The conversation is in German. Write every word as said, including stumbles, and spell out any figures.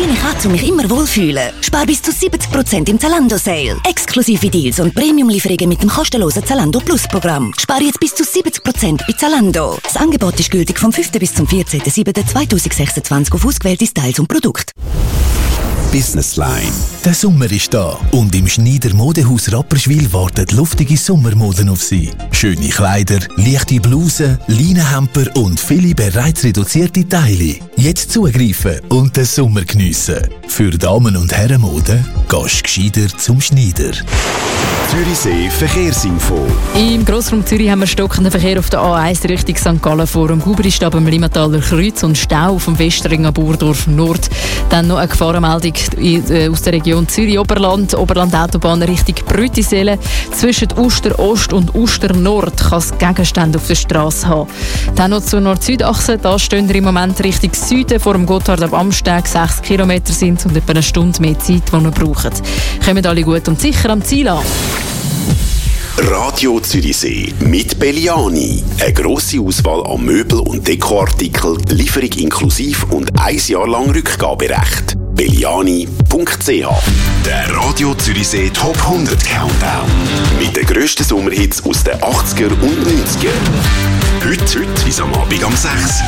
schöne Katze und mich immer wohlfühlen. Spar bis zu siebzig Prozent im Zalando-Sale. Exklusive Deals und Premium-Lieferungen mit dem kostenlosen Zalando Plus-Programm. Spar jetzt bis zu siebzig Prozent bei Zalando. Das Angebot ist gültig vom fünften bis zum vierzehnten siebten zweitausendsechsundzwanzig auf ausgewählte Styles und Produkte. Business Line. Der Sommer ist da und im Schneider Modehaus Rapperswil warten luftige Sommermoden auf Sie. Schöne Kleider, leichte Blusen, Leinenhemper und viele bereits reduzierte Teile. Jetzt zugreifen und den Sommer geniessen. Für Damen- und Herrenmode gehst du gescheiter zum Schneider. Zürichsee Verkehrsinfo. Im Grossraum Zürich haben wir stockenden Verkehr auf der A eins Richtung Sankt Gallen vor dem Guberistab am Limmataler Kreuz und Stau auf dem Westring am Burdorf Nord. Dann noch eine Gefahrenmeldung aus der Region Zürich-Oberland. Oberland-Autobahn Richtung Brütiselen. Zwischen Uster-Ost und Uster-Nord kann es Gegenstände auf der Straße haben. Dann noch zur Nord-Süd-Achse. Da stehen wir im Moment Richtung Süden vor dem Gotthard ab Amsteg. Sechs Kilometer sind und etwa eine Stunde mehr Zeit, die wir brauchen. Kommen alle gut und sicher am Ziel an. Radio Zürichsee mit Belliani. Eine grosse Auswahl an Möbel- und Dekoartikeln, Lieferung inklusiv und ein Jahr lang Rückgaberecht. belliani punkt c h. Der Radio Zürichsee Top hundert Countdown. Mit den grössten Sommerhits aus den achtziger und neunziger. Heute, heute bis am Abend am sechs.